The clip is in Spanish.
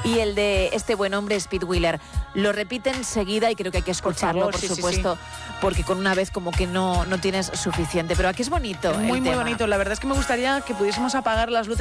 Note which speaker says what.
Speaker 1: y el de este buen hombre, Speed Wheeler. Lo repite enseguida y creo que hay que escucharlo, por supuesto, porque con una vez como que no tienes suficiente. Pero aquí es bonito.
Speaker 2: Muy bonito. La verdad es que me gustaría que pudiésemos apagar las luces